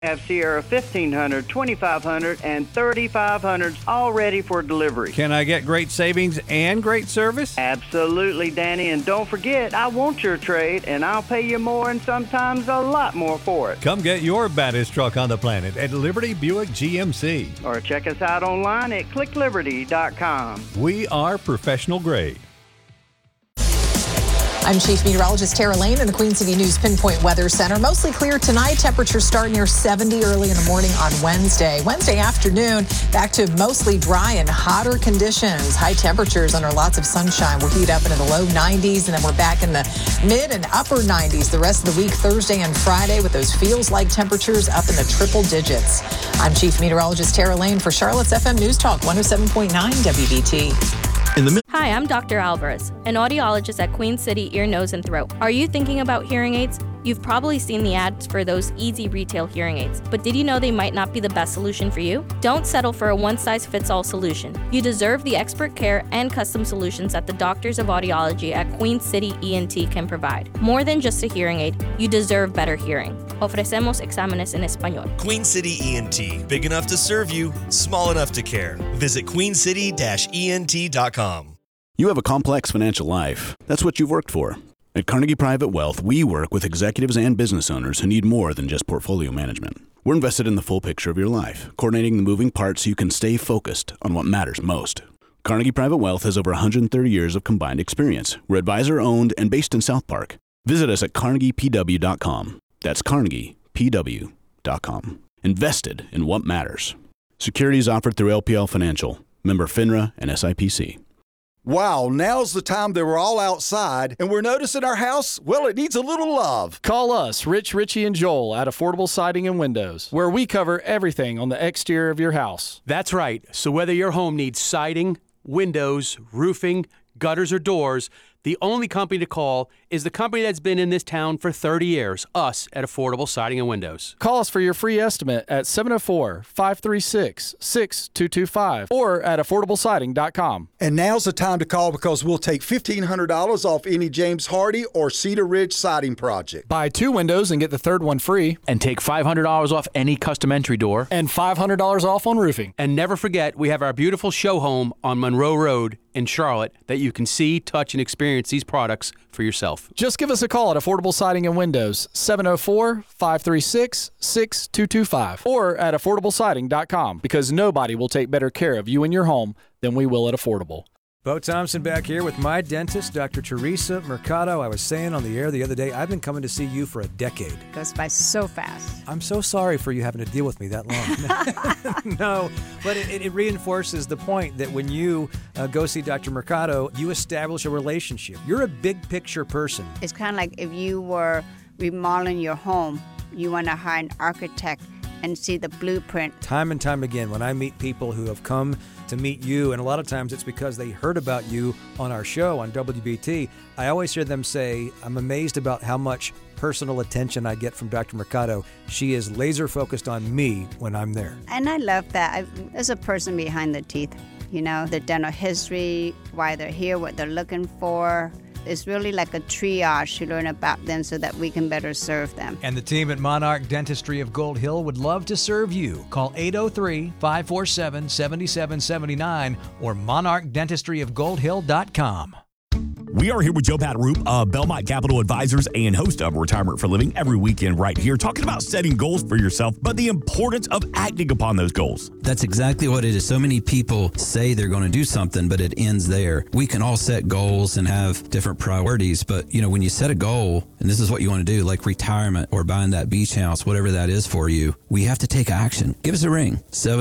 Have Sierra 1500, 2500, and 3500s all ready for delivery. Can I get great savings and great service? Absolutely, Danny. And don't forget, I want your trade, and I'll pay you more and sometimes a lot more for it. Come get your baddest truck on the planet at Liberty Buick GMC. Or check us out online at clickliberty.com. We are professional grade. I'm Chief Meteorologist Tara Lane in the Queen City News Pinpoint Weather Center. Mostly clear tonight. Temperatures start near 70 early in the morning on Wednesday. Wednesday afternoon, back to mostly dry and hotter conditions. High temperatures under lots of sunshine. We'll heat up into the low 90s, and then we're back in the mid and upper 90s the rest of the week, Thursday and Friday, with those feels-like temperatures up in the triple digits. I'm Chief Meteorologist Tara Lane for Charlotte's FM News Talk 107.9 WBT. Hi, I'm Dr. Alvarez, an audiologist at Queen City Ear, Nose, and Throat. Are you thinking about hearing aids? You've probably seen the ads for those easy retail hearing aids, but did you know they might not be the best solution for you? Don't settle for a one-size-fits-all solution. You deserve the expert care and custom solutions that the doctors of audiology at Queen City ENT can provide. More than just a hearing aid, you deserve better hearing. Ofrecemos exámenes en español. Queen City ENT, big enough to serve you, small enough to care. Visit queencity-ent.com. You have a complex financial life. That's what you've worked for. At Carnegie Private Wealth, we work with executives and business owners who need more than just portfolio management. We're invested in the full picture of your life, coordinating the moving parts so you can stay focused on what matters most. Carnegie Private Wealth has over 130 years of combined experience. We're advisor-owned and based in South Park. Visit us at carnegiepw.com. That's carnegiepw.com. Invested in what matters. Securities offered through LPL Financial, member FINRA and SIPC. Wow, now's the time that we're all outside and we're noticing our house, well, it needs a little love. Call us, Rich, Richie, and Joel at Affordable Siding and Windows, where we cover everything on the exterior of your house. That's right. So whether your home needs siding, windows, roofing, gutters, or doors, the only company to call is the company that's been in this town for 30 years, us at Affordable Siding and Windows. Call us for your free estimate at 704-536-6225 or at affordablesiding.com. And now's the time to call because we'll take $1,500 off any James Hardy or Cedar Ridge siding project. Buy 2 windows and get the third one free. And take $500 off any custom entry door. And $500 off on roofing. And never forget, we have our beautiful show home on Monroe Road in Charlotte that you can see, touch, and experience these products for yourself. Just give us a call at Affordable Siding and Windows, 704-536-6225 or at affordablesiding.com, because nobody will take better care of you and your home than we will at Affordable. Bo Thompson back here with my dentist, Dr. Teresa Mercado. I was saying on the air the other day, I've been coming to see you for a decade. Goes by so fast. I'm so sorry for you having to deal with me that long. No, but it reinforces the point that when you go see Dr. Mercado, you establish a relationship. You're a big picture person. It's kind of like if you were remodeling your home, you want to hire an architect and see the blueprint. Time and time again, when I meet people who have come to meet you, and a lot of times it's because they heard about you on our show on WBT, I always hear them say, I'm amazed about how much personal attention I get from Dr. Mercado. She is laser focused on me when I'm there. And I love that. There's a person behind the teeth, you know, the dental history, why they're here, what they're looking for. It's really like a triage to learn about them so that we can better serve them. And the team at Monarch Dentistry of Gold Hill would love to serve you. Call 803-547-7779 or monarchdentistryofgoldhill.com. We are here with Joe Pataroop of Belmont Capital Advisors and host of Retirement for Living every weekend right here, talking about setting goals for yourself, but the importance of acting upon those goals. That's exactly what it is. So many people say they're going to do something, but it ends there. We can all set goals and have different priorities, but you know, when you set a goal, and this is what you want to do, like retirement or buying that beach house, whatever that is for you, we have to take action. Give us a ring,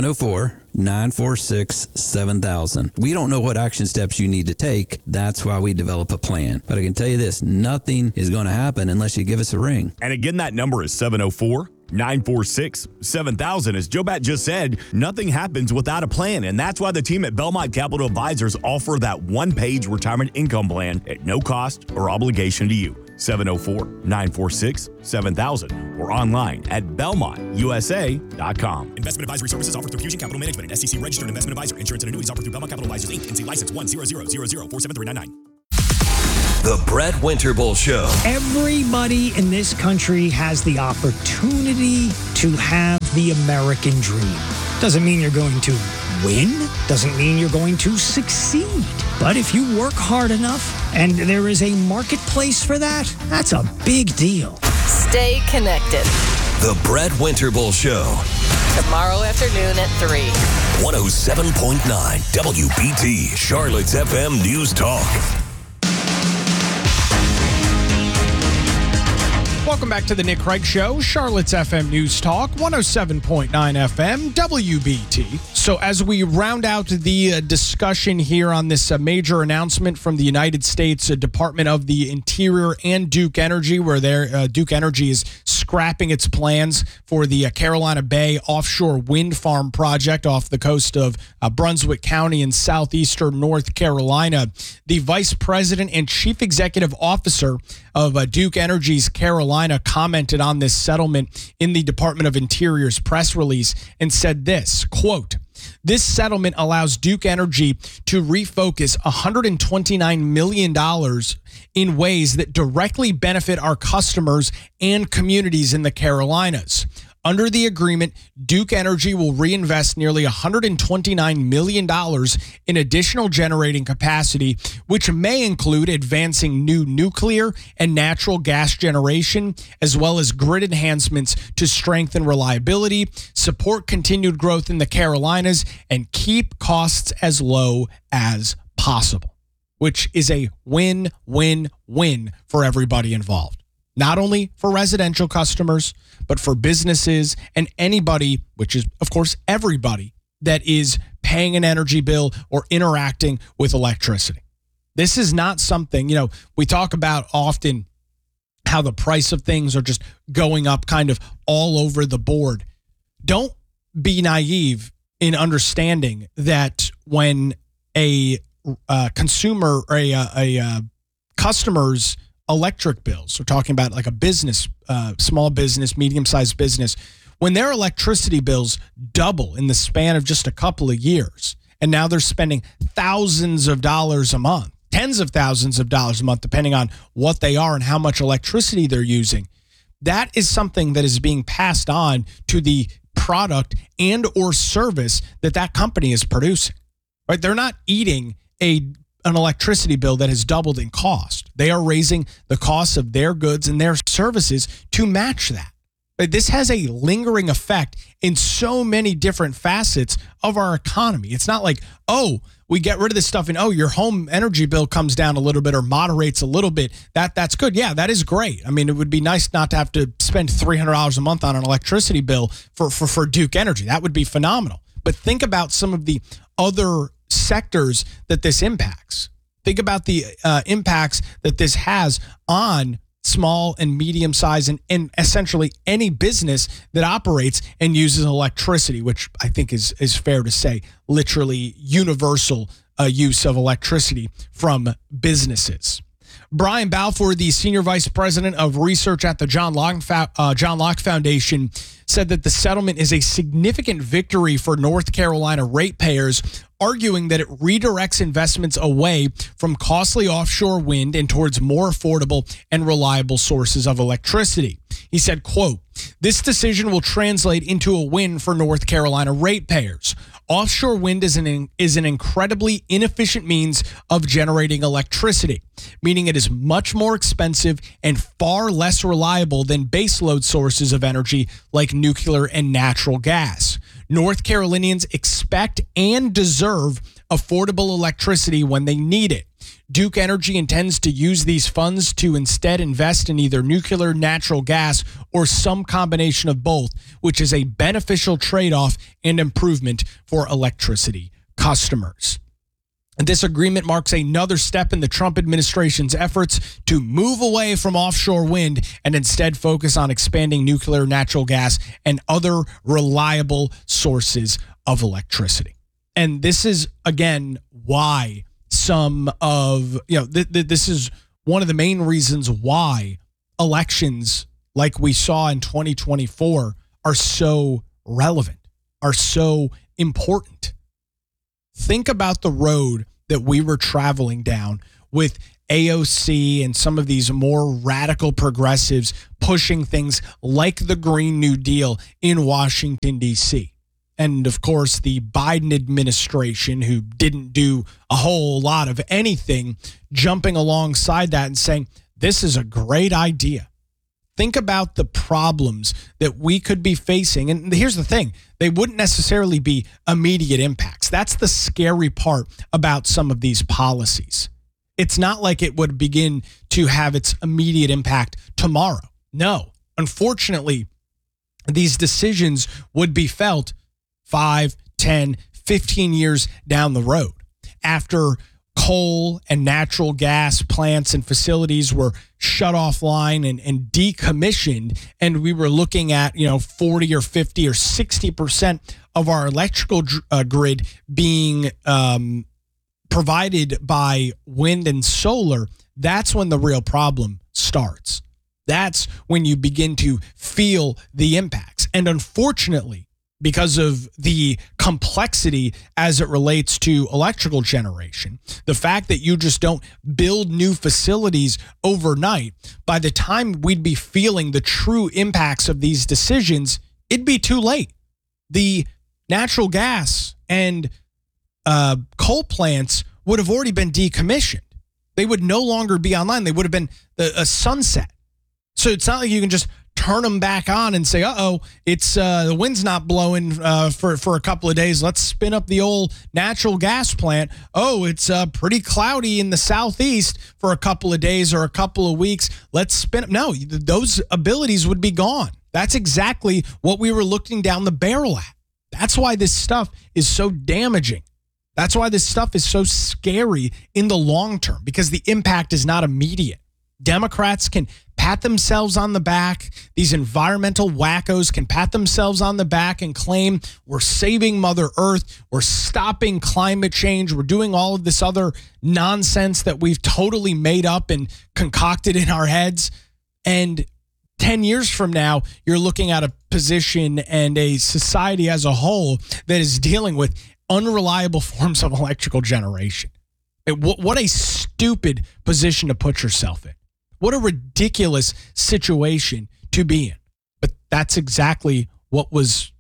704-946-7000. We don't know what action steps you need to take. That's why we develop a plan. But I can tell you this, nothing is going to happen unless you give us a ring. And again, that number is 704-946-7000. As Joe Bat just said, nothing happens without a plan. And that's why the team at Belmont Capital Advisors offer that one-page retirement income plan at no cost or obligation to you. 704-946-7000 or online at belmontusa.com. Investment advisory services offered through Fusion Capital Management, an SEC registered investment advisor. Insurance and annuities offered through Belmont Capital Advisors, Inc., NC license 10000473999. The Brett Winterble Show. Everybody in this country has the opportunity to have the American dream. Doesn't mean you're going to win. Doesn't mean you're going to succeed. But if you work hard enough and there is a marketplace for that, that's a big deal. Stay connected. The Brett Winterble Show. Tomorrow afternoon at 3. 107.9 WBT, Charlotte's FM News Talk. Welcome back to the Nick Wright Show, Charlotte's FM News Talk, 107.9 FM, WBT. So as we round out the discussion here on this major announcement from the United States Department of the Interior and Duke Energy, where Duke Energy is scrapping its plans for the Carolina Bay offshore wind farm project off the coast of Brunswick County in southeastern North Carolina. The Vice President and Chief Executive Officer of Duke Energy's Carolina commented on this settlement in the Department of Interior's press release and said this, quote, "This settlement allows Duke Energy to refocus $129 million in ways that directly benefit our customers and communities in the Carolinas. Under the agreement, Duke Energy will reinvest nearly $129 million in additional generating capacity, which may include advancing new nuclear and natural gas generation, as well as grid enhancements to strengthen reliability, support continued growth in the Carolinas, and keep costs as low as possible," which is a win-win-win for everybody involved. Not only for residential customers, but for businesses and anybody, which is, of course, everybody that is paying an energy bill or interacting with electricity. This is not something, we talk about often how the price of things are just going up kind of all over the board. Don't be naive in understanding that when a consumer or a customer's electric bills, we're talking about like a business, small business, medium-sized business, when their electricity bills double in the span of just a couple of years, and now they're spending thousands of dollars a month, tens of thousands of dollars a month, depending on what they are and how much electricity they're using, that is something that is being passed on to the product and or service that company is producing, right? They're not eating an electricity bill that has doubled in cost. They are raising the cost of their goods and their services to match that. But this has a lingering effect in so many different facets of our economy. It's not like, we get rid of this stuff and your home energy bill comes down a little bit or moderates a little bit. That's good. Yeah, that is great. I mean, it would be nice not to have to spend $300 a month on an electricity bill for Duke Energy. That would be phenomenal. But think about some of the other sectors that this impacts. Think about the impacts that this has on small and medium-sized and essentially any business that operates and uses electricity, which I think is fair to say, literally universal use of electricity from businesses. Brian Balfour, the Senior Vice President of Research at the John Locke Foundation, said that the settlement is a significant victory for North Carolina ratepayers, arguing that it redirects investments away from costly offshore wind and towards more affordable and reliable sources of electricity. He said, quote, "This decision will translate into a win for North Carolina ratepayers. Offshore wind is an incredibly inefficient means of generating electricity, meaning it is much more expensive and far less reliable than baseload sources of energy like nuclear and natural gas. North Carolinians expect and deserve affordable electricity when they need it. Duke Energy intends to use these funds to instead invest in either nuclear, natural gas, or some combination of both, which is a beneficial trade-off and improvement for electricity customers." This agreement marks another step in the Trump administration's efforts to move away from offshore wind and instead focus on expanding nuclear, natural gas, and other reliable sources of electricity. And this is, again, why this is one of the main reasons why elections like we saw in 2024 are so relevant, are so important. Think about the road that we were traveling down with AOC and some of these more radical progressives pushing things like the Green New Deal in Washington, D.C. And, of course, the Biden administration, who didn't do a whole lot of anything, jumping alongside that and saying, this is a great idea. Think about the problems that we could be facing. And here's the thing. They wouldn't necessarily be immediate impacts. That's the scary part about some of these policies. It's not like it would begin to have its immediate impact tomorrow. No. Unfortunately, these decisions would be felt 5, 10, 15 years down the road after coal and natural gas plants and facilities were shut offline and decommissioned, and we were looking at 40 or 50 or 60% of our electrical grid being provided by wind and solar. That's when the real problem starts. That's when you begin to feel the impacts. And unfortunately, because of the complexity as it relates to electrical generation, the fact that you just don't build new facilities overnight, by the time we'd be feeling the true impacts of these decisions, it'd be too late. The natural gas and coal plants would have already been decommissioned. They would no longer be online. They would have been a sunset. So it's not like you can just turn them back on and say, it's the wind's not blowing for a couple of days. Let's spin up the old natural gas plant. Oh, it's pretty cloudy in the southeast for a couple of days or a couple of weeks. Let's spin up. No, those abilities would be gone. That's exactly what we were looking down the barrel at. That's why this stuff is so damaging. That's why this stuff is so scary in the long term, because the impact is not immediate. Democrats can pat themselves on the back. These environmental wackos can pat themselves on the back and claim we're saving Mother Earth, we're stopping climate change, we're doing all of this other nonsense that we've totally made up and concocted in our heads. And 10 years from now, you're looking at a position and a society as a whole that is dealing with unreliable forms of electrical generation. What a stupid position to put yourself in. What a ridiculous situation to be in. But that's exactly what was,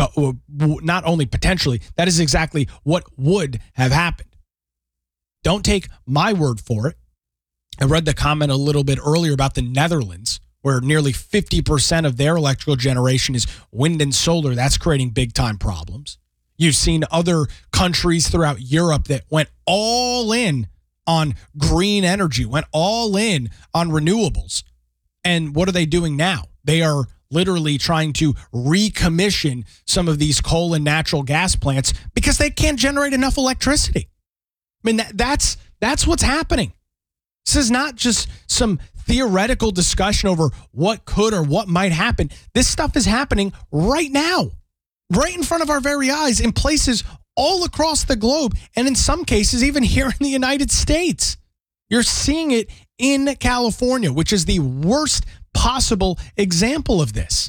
not only potentially, that is exactly what would have happened. Don't take my word for it. I read the comment a little bit earlier about the Netherlands, where nearly 50% of their electrical generation is wind and solar. That's creating big time problems. You've seen other countries throughout Europe that went all in on green energy, went all in on renewables. And what are they doing now? They are literally trying to recommission some of these coal and natural gas plants because they can't generate enough electricity. I mean, that's what's happening. This is not just some theoretical discussion over what could or what might happen. This stuff is happening right now, right in front of our very eyes, in places all across the globe, and in some cases, even here in the United States. You're seeing it in California, which is the worst possible example of this.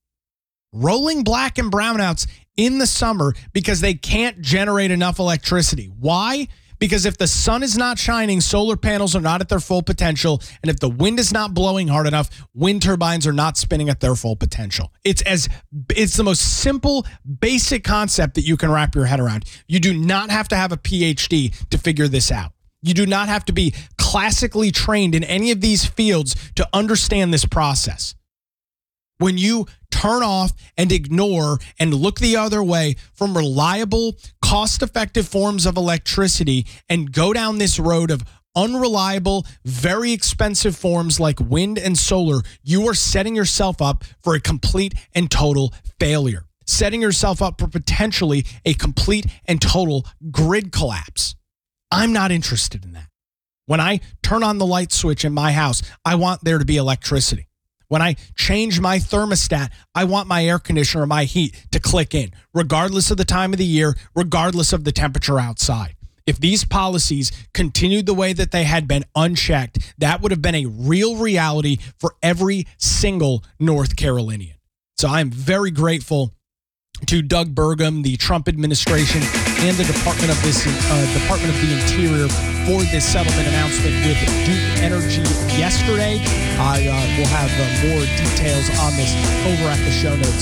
Rolling black and brownouts in the summer because they can't generate enough electricity. Why? Because if the sun is not shining, solar panels are not at their full potential. And if the wind is not blowing hard enough, wind turbines are not spinning at their full potential. It's the most simple, basic concept that you can wrap your head around. You do not have to have a PhD to figure this out. You do not have to be classically trained in any of these fields to understand this process. When you turn off and ignore and look the other way from reliable, cost-effective forms of electricity and go down this road of unreliable, very expensive forms like wind and solar, you are setting yourself up for a complete and total failure, setting yourself up for potentially a complete and total grid collapse. I'm not interested in that. When I turn on the light switch in my house, I want there to be electricity. When I change my thermostat, I want my air conditioner or my heat to click in, regardless of the time of the year, regardless of the temperature outside. If these policies continued the way that they had been unchecked, that would have been a real reality for every single North Carolinian. So I'm very grateful to Doug Burgum, the Trump administration, and the Department of the Interior for this settlement announcement with Duke Energy yesterday. I will have more details on this over at the show notes